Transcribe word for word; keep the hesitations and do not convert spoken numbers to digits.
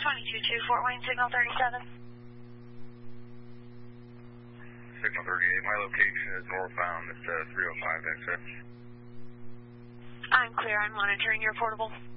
twenty-two two, Fort Wayne, signal thirty-seven. Signal thirty-eight, my location is northbound, it's uh, three oh five exit. I'm clear, I'm monitoring your portable.